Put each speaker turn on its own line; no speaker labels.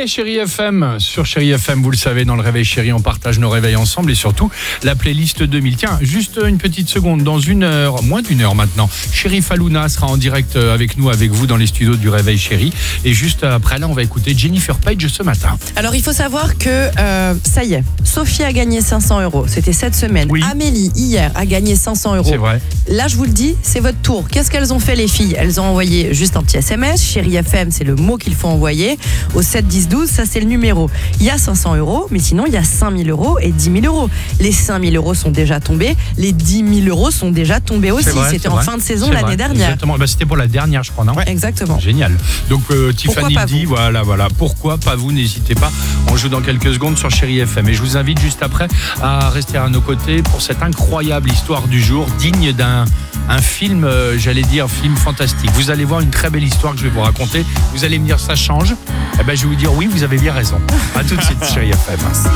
René, Chérie FM. Sur Chérie FM, vous le savez, dans le Réveil Chérie, on partage nos réveils ensemble et surtout la playlist 2000. Tiens, juste une petite seconde, dans une heure, moins d'une heure maintenant, Chérif Alouna sera en direct avec nous, avec vous dans les studios du Réveil Chérie. Et juste après là, on va écouter Jennifer Page ce matin.
Alors, il faut savoir que ça y est, Sophie a gagné 500 €. C'était cette semaine.
Oui.
Amélie, hier, a gagné 500 €.
C'est vrai.
Là, je vous le dis, c'est votre tour. Qu'est-ce qu'elles ont fait, les filles? Elles ont envoyé juste un petit SMS. Chérie FM, c'est le mot qu'il faut envoyer. Au 7 10 12, ça, c'est le numéro. Il y a 500 €, mais sinon, il y a 5 000 € et 10 000 €. Les 5 000 € sont déjà tombés. Les 10 000 € sont déjà tombés aussi. C'était en fin de saison l'année dernière.
Exactement. Bah, c'était pour la dernière, je crois, non?
Ouais, exactement.
Génial. Donc, Tiffany dit, voilà. Pourquoi pas vous? N'hésitez pas. On joue dans quelques secondes sur Chérie FM. Et je vous invite juste après à rester à nos côtés pour cette incroyable histoire du jour, digne d'un film, film fantastique. Vous allez voir une très belle histoire que je vais vous raconter. Vous allez me dire, ça change. Eh ben, je vais vous dire, oui, vous avez bien raison. À tout de suite, Chérie FM.